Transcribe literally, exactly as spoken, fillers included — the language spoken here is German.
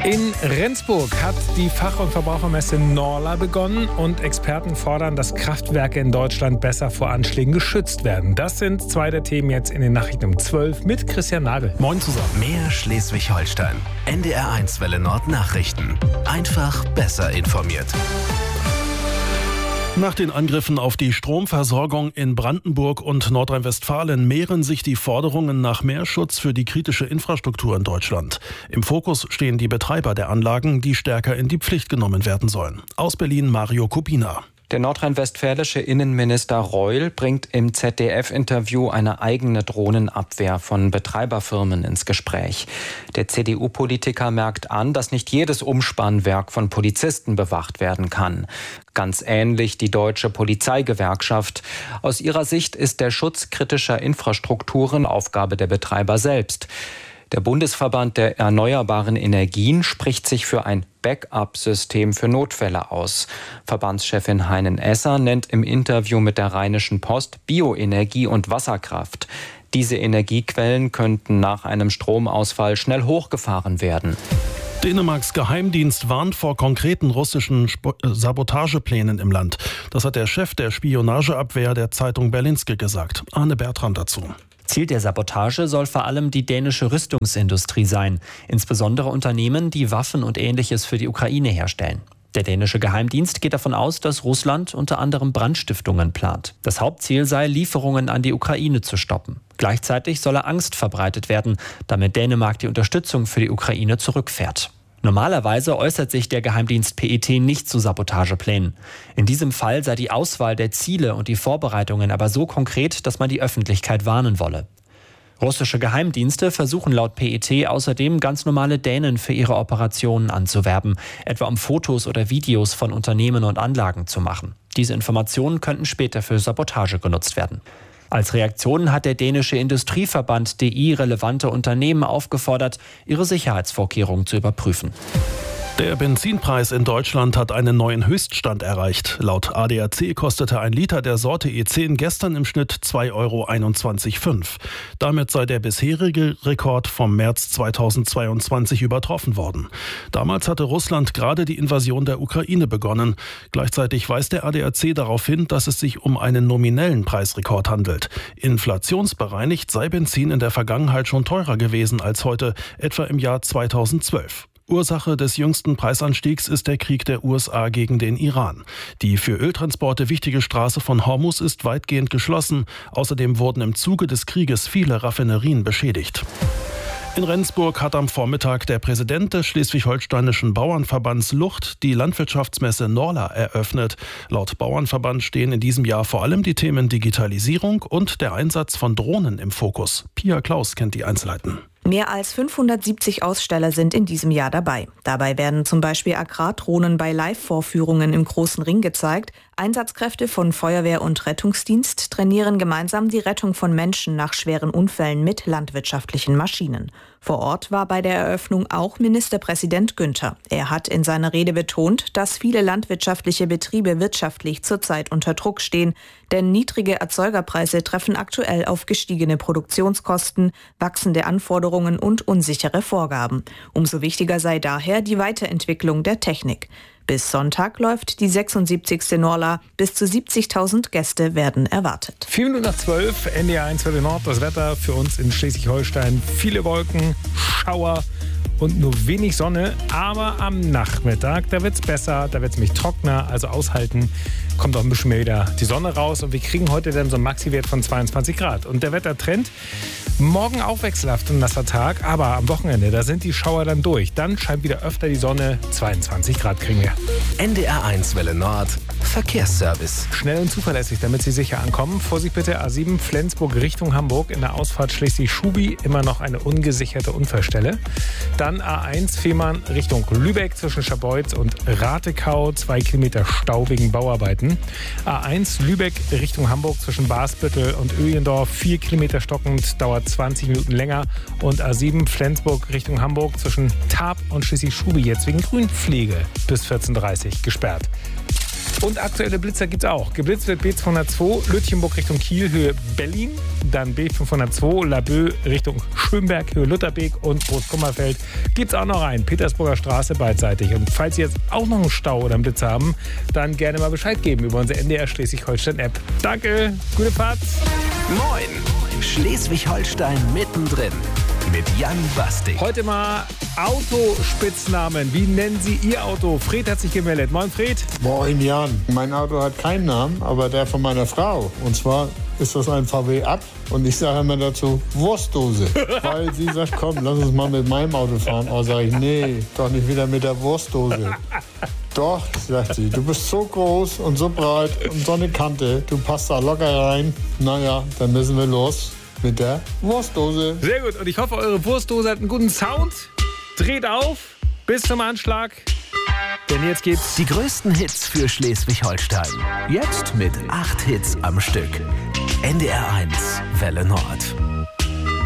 In Rendsburg hat die Fach- und Verbrauchermesse Norla begonnen und Experten fordern, dass Kraftwerke in Deutschland besser vor Anschlägen geschützt werden. Das sind zwei der Themen jetzt in den Nachrichten um zwölf mit Christian Nagel. Moin zusammen. Mehr Schleswig-Holstein. N D R eins Welle Nord Nachrichten. Einfach besser informiert. Nach den Angriffen auf die Stromversorgung in Brandenburg und Nordrhein-Westfalen mehren sich die Forderungen nach mehr Schutz für die kritische Infrastruktur in Deutschland. Im Fokus stehen die Betreiber der Anlagen, die stärker in die Pflicht genommen werden sollen. Aus Berlin Mario Kubina. Der nordrhein-westfälische Innenminister Reul bringt im Z D F-Interview eine eigene Drohnenabwehr von Betreiberfirmen ins Gespräch. Der C D U-Politiker merkt an, dass nicht jedes Umspannwerk von Polizisten bewacht werden kann. Ganz ähnlich die Deutsche Polizeigewerkschaft. Aus ihrer Sicht ist der Schutz kritischer Infrastrukturen Aufgabe der Betreiber selbst. Der Bundesverband der erneuerbaren Energien spricht sich für ein Backup-System für Notfälle aus. Verbandschefin Heinen Esser nennt im Interview mit der Rheinischen Post Bioenergie und Wasserkraft. Diese Energiequellen könnten nach einem Stromausfall schnell hochgefahren werden. Dänemarks Geheimdienst warnt vor konkreten russischen Sabotageplänen im Land. Das hat der Chef der Spionageabwehr der Zeitung Berlingske gesagt. Arne Bertram dazu. Ziel der Sabotage soll vor allem die dänische Rüstungsindustrie sein, insbesondere Unternehmen, die Waffen und Ähnliches für die Ukraine herstellen. Der dänische Geheimdienst geht davon aus, dass Russland unter anderem Brandstiftungen plant. Das Hauptziel sei, Lieferungen an die Ukraine zu stoppen. Gleichzeitig solle Angst verbreitet werden, damit Dänemark die Unterstützung für die Ukraine zurückfährt. Normalerweise äußert sich der Geheimdienst P E T nicht zu Sabotageplänen. In diesem Fall sei die Auswahl der Ziele und die Vorbereitungen aber so konkret, dass man die Öffentlichkeit warnen wolle. Russische Geheimdienste versuchen laut P E T außerdem ganz normale Dänen für ihre Operationen anzuwerben, etwa um Fotos oder Videos von Unternehmen und Anlagen zu machen. Diese Informationen könnten später für Sabotage genutzt werden. Als Reaktion hat der dänische Industrieverband D I relevante Unternehmen aufgefordert, ihre Sicherheitsvorkehrungen zu überprüfen. Der Benzinpreis in Deutschland hat einen neuen Höchststand erreicht. Laut A D A C kostete ein Liter der Sorte E zehn gestern im Schnitt zwei Euro einundzwanzig Komma fünf. Damit sei der bisherige Rekord vom März zweitausendzweiundzwanzig übertroffen worden. Damals hatte Russland gerade die Invasion der Ukraine begonnen. Gleichzeitig weist der A D A C darauf hin, dass es sich um einen nominellen Preisrekord handelt. Inflationsbereinigt sei Benzin in der Vergangenheit schon teurer gewesen als heute, etwa im Jahr zweitausendzwölf. Ursache des jüngsten Preisanstiegs ist der Krieg der U S A gegen den Iran. Die für Öltransporte wichtige Straße von Hormuz ist weitgehend geschlossen. Außerdem wurden im Zuge des Krieges viele Raffinerien beschädigt. In Rendsburg hat am Vormittag der Präsident des schleswig-holsteinischen Bauernverbands Lucht die Landwirtschaftsmesse Norla eröffnet. Laut Bauernverband stehen in diesem Jahr vor allem die Themen Digitalisierung und der Einsatz von Drohnen im Fokus. Pia Klaus kennt die Einzelheiten. Mehr als fünfhundertsiebzig Aussteller sind in diesem Jahr dabei. Dabei werden zum Beispiel Agrardrohnen bei Live-Vorführungen im Großen Ring gezeigt. Einsatzkräfte von Feuerwehr und Rettungsdienst trainieren gemeinsam die Rettung von Menschen nach schweren Unfällen mit landwirtschaftlichen Maschinen. Vor Ort war bei der Eröffnung auch Ministerpräsident Günther. Er hat in seiner Rede betont, dass viele landwirtschaftliche Betriebe wirtschaftlich zurzeit unter Druck stehen, denn niedrige Erzeugerpreise treffen aktuell auf gestiegene Produktionskosten, wachsende Anforderungen und unsichere Vorgaben. Umso wichtiger sei daher die Weiterentwicklung der Technik. Bis Sonntag läuft die sechsundsiebzigste Norla. Bis zu siebzigtausend Gäste werden erwartet. Vier Minuten nach zwölf, N D R eins Welle Nord. Das Wetter für uns in Schleswig-Holstein. Viele Wolken, Schauer und nur wenig Sonne. Aber am Nachmittag, da wird es besser, da wird es nämlich trockener, also aushalten. Kommt auch ein bisschen mehr wieder die Sonne raus. Und wir kriegen heute dann so einen Maxi-Wert von zweiundzwanzig Grad. Und der Wettertrend, morgen auch wechselhaft und nasser Tag. Aber am Wochenende, da sind die Schauer dann durch. Dann scheint wieder öfter die Sonne. zweiundzwanzig Grad kriegen wir. N D R eins Welle Nord Verkehrsservice. Schnell und zuverlässig, damit Sie sicher ankommen. Vorsicht bitte, A sieben Flensburg Richtung Hamburg. In der Ausfahrt Schleswig-Schubi immer noch eine ungesicherte Unfallstelle. Dann A eins Fehmarn Richtung Lübeck zwischen Scharbeutz und Ratekau. Zwei Kilometer Stau wegen Bauarbeiten. A eins Lübeck Richtung Hamburg zwischen Basbüttel und Öhlendorf. Vier Kilometer stockend, dauert zwanzig Minuten länger. Und A sieben Flensburg Richtung Hamburg zwischen Tarp und Schleswig-Schubi jetzt wegen Grünpflege bis vierzehn Uhr dreißig gesperrt. Und aktuelle Blitzer gibt es auch. Geblitzt wird B zweihundertzwei, Lütchenburg Richtung Kiel, Höhe Berlin. Dann B fünfhundertzwei, Laboe Richtung Schönberg, Höhe Lutherbeek. Und Großkummerfeld gibt es auch noch einen. Petersburger Straße beidseitig. Und falls Sie jetzt auch noch einen Stau oder einen Blitz haben, dann gerne mal Bescheid geben über unsere N D R Schleswig-Holstein-App. Danke, gute Fahrt. Moin, Schleswig-Holstein mittendrin. Mit Jan Bastik. Heute mal Autospitznamen. Wie nennen Sie Ihr Auto? Fred hat sich gemeldet. Moin, Fred. Moin, Jan. Mein Auto hat keinen Namen, aber der von meiner Frau. Und zwar ist das ein V W Up. Und ich sage immer dazu Wurstdose. Weil sie sagt, komm, lass uns mal mit meinem Auto fahren. Aber sage ich, nee, doch nicht wieder mit der Wurstdose. Doch, sagt sie, du bist so groß und so breit und so eine Kante. Du passt da locker rein. Naja, dann müssen wir los. Mit der Wurstdose. Sehr gut. Und ich hoffe, eure Wurstdose hat einen guten Sound. Dreht auf. Bis zum Anschlag. Denn jetzt geht's. Die größten Hits für Schleswig-Holstein. Jetzt mit acht Hits am Stück. N D R eins Welle Nord.